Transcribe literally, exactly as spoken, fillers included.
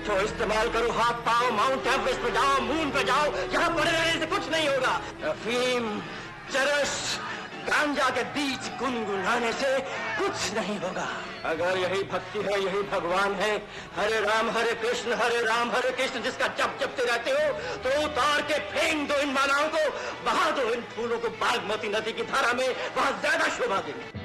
उठो, इस्तेमाल करो हाथ पाओ, माउंट एवरेस्ट पे जाओ, मून पे जाओ, यहाँ पड़े रहने से कुछ नहीं होगा। अफीम, चरस, गांजा के बीच गुनगुनाने से कुछ नहीं होगा। अगर यही भक्ति है, यही भगवान है, हरे राम हरे कृष्ण हरे राम हरे कृष्ण जिसका जप जपते रहते हो, तो उतार के फेंक दो इन मालाओं को, बहा दो इन फूलों को बागमती नदी की धारा में, वहां ज्यादा शोभा देंगे।